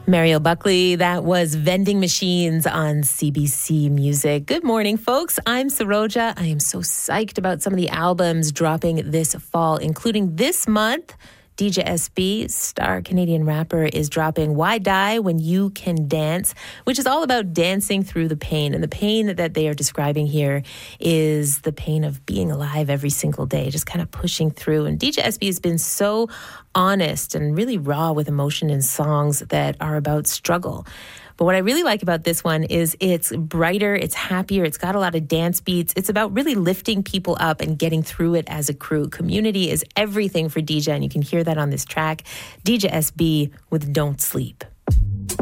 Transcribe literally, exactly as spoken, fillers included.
Mariel Buckley, that was Vending Machines on C B C Music. Good morning, folks. I'm Saroja. I am so psyched about some of the albums dropping this fall, including this month. D J S B, star Canadian rapper, is dropping Why Die When You Can Dance, which is all about dancing through the pain. And the pain that they are describing here is the pain of being alive every single day, just kind of pushing through. And D J S B has been so honest and really raw with emotion in songs that are about struggle. But what I really like about this one is it's brighter, it's happier, it's got a lot of dance beats. It's about really lifting people up and getting through it as a crew. Community is everything for D J, and you can hear that on this track. D J S B with Don't Sleep.